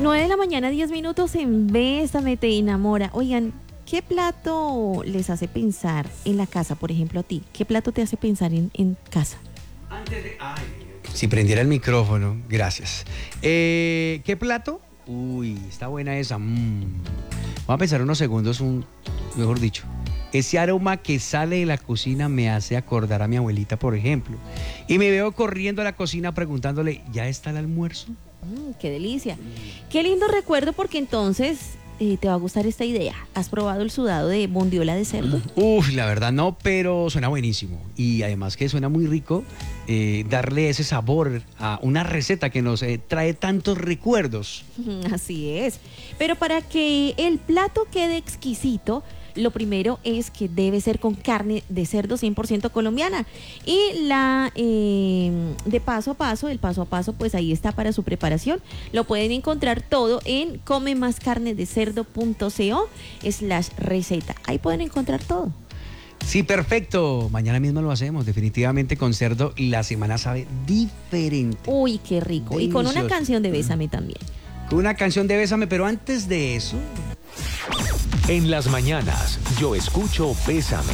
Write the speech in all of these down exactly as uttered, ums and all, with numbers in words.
nueve de la mañana, diez minutos en Bésame, te enamora. Oigan, ¿qué plato les hace pensar en la casa, por ejemplo, a ti? ¿Qué plato te hace pensar en, en casa? Antes de... Ay, si prendiera el micrófono, gracias. Eh, ¿Qué plato? Uy, está buena esa. Mm. Vamos a pensar unos segundos, un, mejor dicho. Ese aroma que sale de la cocina me hace acordar a mi abuelita, por ejemplo. Y me veo corriendo a la cocina preguntándole, ¿ya está el almuerzo? Mm, ¡Qué delicia! Qué lindo recuerdo, porque entonces eh, te va a gustar esta idea. ¿Has probado el sudado de bondiola de cerdo? Uf, la verdad no, pero suena buenísimo. Y además que suena muy rico eh, darle ese sabor a una receta que nos eh, trae tantos recuerdos. Así es. Pero para que el plato quede exquisito, lo primero es que debe ser con carne de cerdo cien por ciento colombiana. Y la eh, de paso a paso, el paso a paso, pues ahí está para su preparación. Lo pueden encontrar todo en comemascarnedecerdo.co slash receta. Ahí pueden encontrar todo. Sí, perfecto. Mañana mismo lo hacemos. Definitivamente con cerdo y la semana sabe diferente. Uy, qué rico. Delicioso. Y con una canción de Bésame también. Con una canción de Bésame, pero antes de eso... En las mañanas, yo escucho Bésame.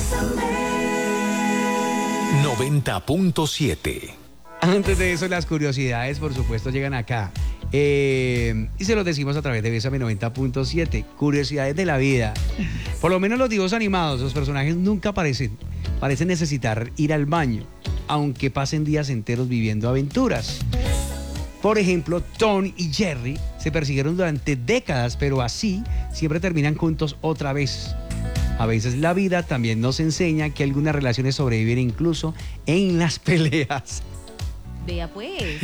noventa punto siete. Antes de eso, las curiosidades, por supuesto, llegan acá. Eh, y se los decimos a través de Bésame noventa punto siete. Curiosidades de la vida. Por lo menos los dibujos animados, los personajes nunca parecen, parecen necesitar ir al baño, aunque pasen días enteros viviendo aventuras. Por ejemplo, Tom y Jerry se persiguieron durante décadas, pero así siempre terminan juntos otra vez. A veces la vida también nos enseña que algunas relaciones sobreviven incluso en las peleas. Vea pues.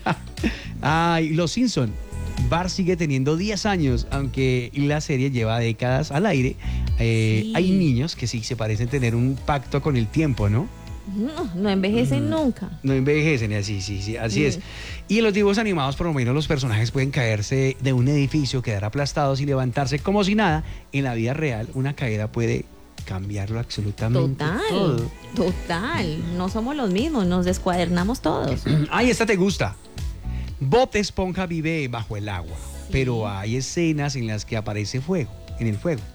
Ay, Los Simpson. Bart sigue teniendo diez años, aunque la serie lleva décadas al aire. Eh, sí. Hay niños que sí se parecen tener un pacto con el tiempo, ¿no? No, no envejecen mm, nunca. No envejecen, así, sí, sí, así mm. es. Y en los dibujos animados, por lo menos, los personajes pueden caerse de un edificio, quedar aplastados y levantarse como si nada. En la vida real, una caída puede cambiarlo absolutamente total, todo. Total, no somos los mismos, nos descuadernamos todos. Ay, esta te gusta. Bob Esponja vive bajo el agua, sí. Pero hay escenas en las que aparece fuego, en el fuego.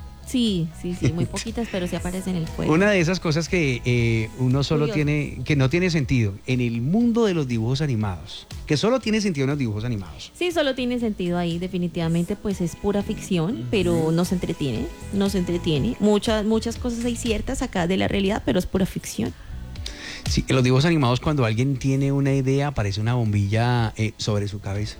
Sí, sí, sí, muy poquitas, pero sí aparece en el fuego. Una de esas cosas que eh, uno solo Curioso. tiene, que no tiene sentido en el mundo de los dibujos animados, que solo tiene sentido en los dibujos animados. Sí, solo tiene sentido ahí, definitivamente, pues es pura ficción, uh-huh. pero nos entretiene, nos entretiene. Muchas, muchas cosas hay ciertas acá de la realidad, pero es pura ficción. Sí, en los dibujos animados, cuando alguien tiene una idea, aparece una bombilla eh, sobre su cabeza.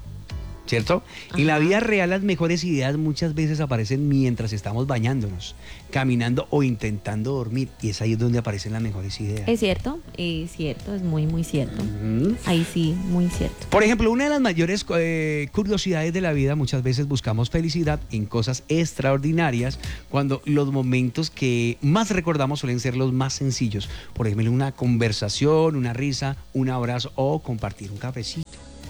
¿Cierto? Ajá. En la vida real las mejores ideas muchas veces aparecen mientras estamos bañándonos, caminando o intentando dormir, y es ahí donde aparecen las mejores ideas. Es cierto, es cierto, es muy muy cierto. Uh-huh. Ahí sí, muy cierto. Por ejemplo, una de las mayores eh, curiosidades de la vida, muchas veces buscamos felicidad en cosas extraordinarias, cuando los momentos que más recordamos suelen ser los más sencillos. Por ejemplo, una conversación, una risa, un abrazo o compartir un cafecito.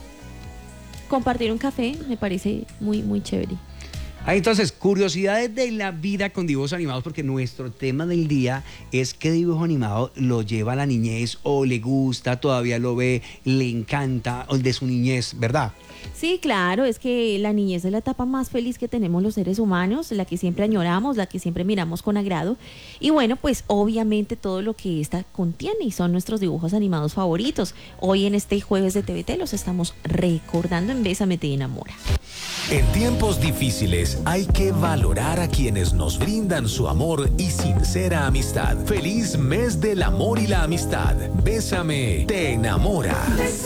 Compartir un café me parece muy, muy chévere. Ah, entonces, curiosidades de la vida con dibujos animados, porque nuestro tema del día es qué dibujo animado lo lleva a la niñez o le gusta, todavía lo ve, le encanta, o el de su niñez, ¿verdad? Sí, claro, es que la niñez es la etapa más feliz que tenemos los seres humanos, la que siempre añoramos, la que siempre miramos con agrado. Y bueno, pues obviamente todo lo que esta contiene y son nuestros dibujos animados favoritos. Hoy en este jueves de T V T los estamos recordando en Bésame, te enamora. En tiempos difíciles hay que valorar a quienes nos brindan su amor y sincera amistad. Feliz mes del amor y la amistad. Bésame, te enamora. Bésame.